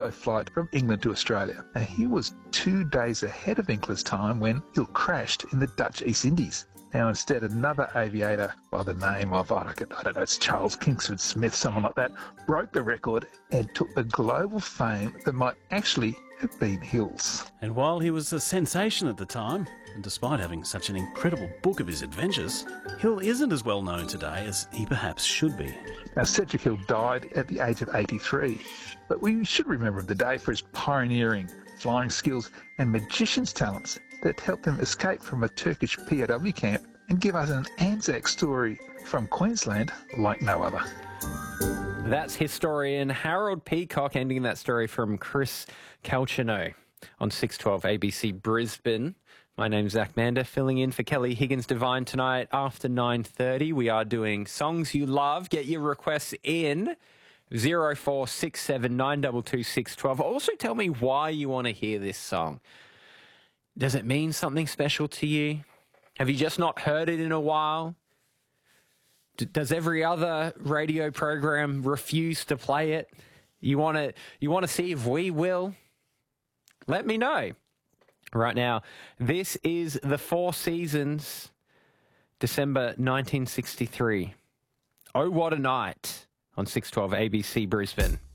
solo flight from England to Australia. And he was 2 days ahead of English time when Hill crashed in the Dutch East Indies. Now, instead, another aviator by the name of, I don't know, it's Charles Kingsford Smith, someone like that, broke the record and took the global fame that might actually have been Hill's. And while he was a sensation at the time, and despite having such an incredible book of his adventures, Hill isn't as well known today as he perhaps should be. Now, Cedric Hill died at the age of 83, but we should remember him today for his pioneering flying skills and magician's talents that helped him escape from a Turkish POW camp and give us an Anzac story from Queensland like no other. That's historian Harold Peacock ending that story from Chris Calchino on 612 ABC Brisbane. My name's Zach Mander, filling in for Kelly Higgins-Devine tonight after 9:30. We are doing Songs You Love. Get your requests in 0467 922 612. Also tell me why you want to hear this song. Does it mean something special to you? Have you just not heard it in a while? Does every other radio program refuse to play it? You want to see if we will? Let me know. Right now, this is The Four Seasons, December 1963. Oh, what a night on 612 ABC Brisbane.